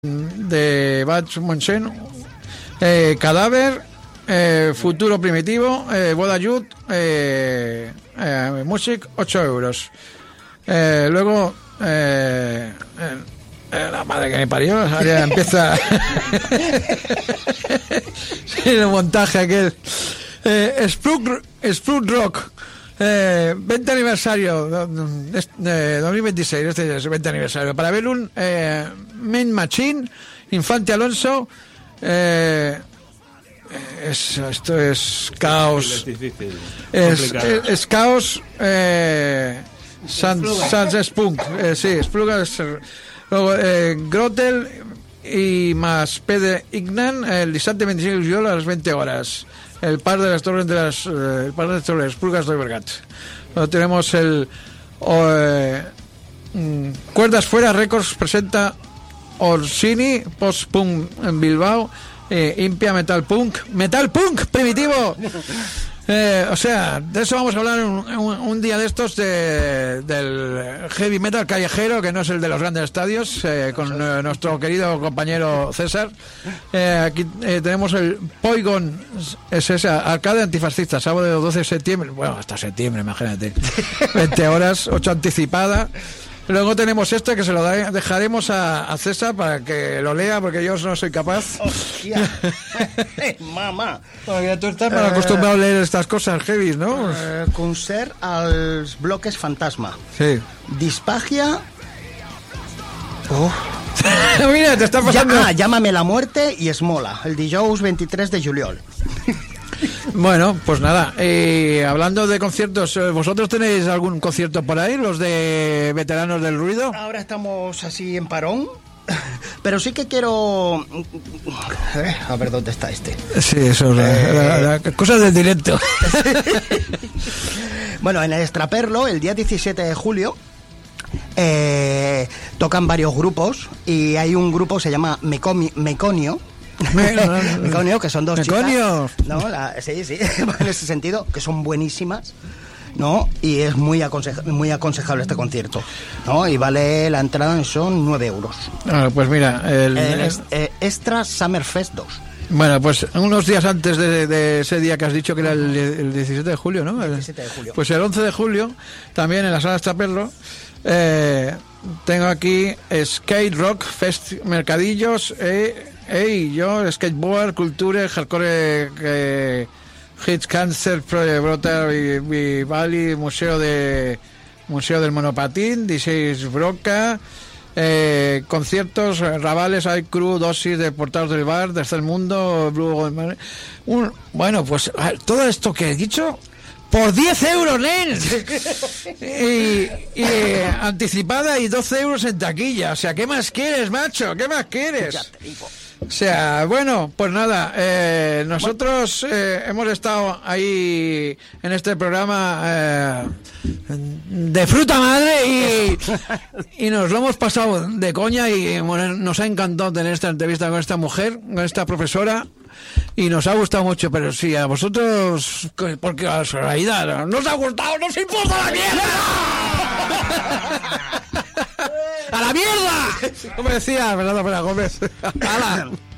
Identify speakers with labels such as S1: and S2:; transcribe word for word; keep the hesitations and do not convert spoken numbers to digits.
S1: de Bach Monsen, eh, Cadáver, eh, Futuro Primitivo, eh, Boda Youth, eh, eh, Music, ocho euros. Eh, luego, eh, eh, la madre que me parió, ahora empieza el montaje aquel. Eh, Spruce, Spruce Rock. Eh, veinte aniversario de dos mil veintiséis, este es el veinte aniversario. Para Belun, eh, Main Machine, Infante Alonso, eh, es, esto es caos.
S2: Es difícil,
S1: es, es, es caos. Eh, Sans, Sans Spunk, eh, sí, Spunk es, luego eh, Grotel y más P de Ignan el dissabte veinticinc de juliol a las veinte horas. El par de las torres de las eh, el par de las torres Pulgas de Bergat. Luego tenemos el o, eh, mm, Cuerdas Fuera Records presenta Orsini Post Punk en Bilbao, eh, Impia Metal Punk Metal Punk Primitivo. Eh, o sea, de eso vamos a hablar un, un, un día de estos de, del heavy metal callejero, que no es el de los grandes estadios, eh, con eh, nuestro querido compañero César. Eh, aquí eh, tenemos el Poigon es esa, Arcade Antifascista, sábado doce de septiembre, bueno, hasta septiembre, imagínate, veinte horas, ocho anticipada. Luego tenemos este que se lo da, dejaremos a, a César para que lo lea, porque yo no soy capaz.
S3: Hostia. Mamà.
S1: Perquè tu estàs mal acostumbrat a leer estas cosas heavy, ¿no?
S3: Eh, concert als bloques Fantasma.
S1: Sí.
S3: Dispagia. Oh.
S1: Mira, te está pasando.
S3: Ja, ah, Llámame la muerte y Esmola, el dijous veintitrés de juliol.
S1: Bueno, pues nada, eh, hablando de conciertos, ¿vosotros tenéis algún concierto por ahí, los de veteranos del ruido?
S3: Ahora estamos así en parón, pero sí que quiero... Eh, a ver dónde está este.
S1: Sí, eso, eh... la, la, la, cosas del directo.
S3: Bueno, en el Extraperlo, el día diecisiete de julio, eh, tocan varios grupos, y hay un grupo que se llama Mecomi, Meconio, Me, no, no, no. Meconio, que son dos
S1: Meconio.
S3: chicas, ¿no? La, sí, sí, en ese sentido, que son buenísimas, ¿no? Y es muy, aconseja, muy aconsejable este concierto, ¿no? Y vale, la entrada son nueve euros.
S1: Ah, pues mira, el,
S3: el, el eh, Extra Summerfest dos.
S1: Bueno, pues unos días antes de, de ese día que has dicho que era el, el diecisiete de julio, ¿no?
S3: El diecisiete de julio.
S1: Pues el once de julio, también en la sala Extraperlo, eh, tengo aquí Skate Rock Fest Mercadillos, eh, Hey, yo, skateboard, culture, hardcore, eh, hits, cancer, brota, Valley, museo de museo del monopatín, dieciséis Broca, eh, conciertos, Rabales, hay crew, dosis de portados del bar, desde el mundo, Blue, un, bueno, pues todo esto que he dicho por diez euros, nen. Y, y eh, anticipada y doce euros en taquilla. O sea, ¿qué más quieres, macho? ¿Qué más quieres?
S3: Ya te digo.
S1: O sea, bueno, pues nada, eh, nosotros eh, hemos estado ahí en este programa eh, de fruta madre y, y nos lo hemos pasado de coña y bueno, nos ha encantado tener esta entrevista con esta mujer, con esta profesora, y nos ha gustado mucho, pero sí, a vosotros, porque a la realidad no os ha gustado, no os importa la mierda. ¡A la mierda! Como decía Fernando Pérez Gómez. ¡Hala!